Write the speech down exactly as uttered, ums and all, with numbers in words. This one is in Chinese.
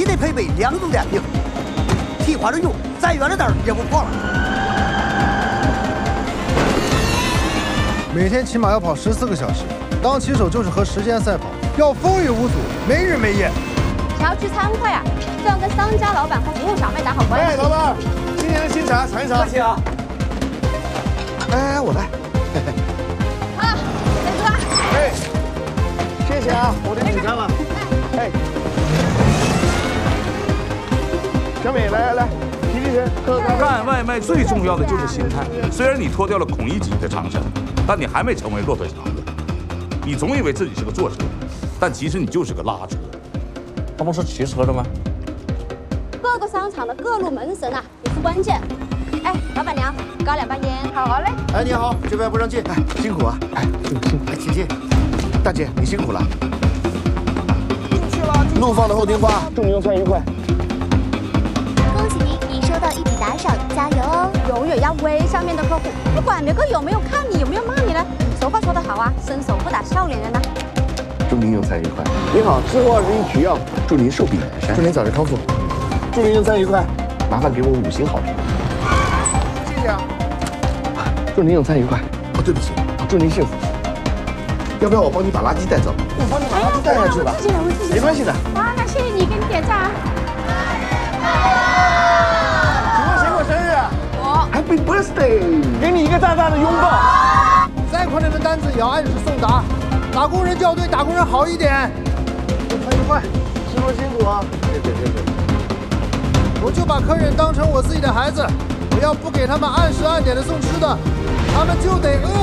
必得配备两种电瓶，提花的用，再远的道也不跑了。 每天起码要跑十四个小时，当骑手就是和时间赛跑，要风雨无阻，没日没夜。 想要聚餐快呀，就要跟商家老板和服务小妹打好关系。 哎，老板，今年的新茶尝一尝。 客气啊。 哎，我来。 好，来哥。 哎，谢谢啊，我得紧张了。哎，小美，来来来，提提神，喝喝。 干外卖最重要的就是心态。虽然你脱掉了孔乙己的长衫，但你还没成为骆驼祥子。你总以为自己是个坐车，但其实你就是个拉车。 他不是骑车的吗？ 各个商场的各路门神啊，也是关键。哎，老板娘，搞两包烟。好嘞。 哎，你好，这边不让进，哎，辛苦啊，哎，辛苦辛苦，哎，请进。大姐，你辛苦了。 进去了。 怒放的后庭花，祝你用餐愉快。 恭喜您，已收到一笔打赏，加油哦！ 永远要微笑面对客户，不管别个有没有看你，有没有骂你呢。俗话说得好啊，伸手不打笑脸人呐。 祝您用餐愉快。您好，之后二十一取药，祝您寿比南山，祝您早日康复，祝您用餐愉快。麻烦给我五星好评。谢谢啊。祝您用餐愉快。哦，对不起，祝您幸福。要不要我帮你把垃圾带走？我帮你把垃圾带下去吧。 自己来，我自己。 没关系的。 啊，那谢谢你，给你点赞啊。 请问谁过生日？ 我。 Happy birthday！ 给你一个大大的拥抱。 再困难的单子也要按时送达，打工人就要对打工人好一点。用餐愉快， 师傅辛苦啊！谢谢谢谢。 我就把客人当成我自己的孩子，我要不给他们按时按点的送吃的，他们就得饿。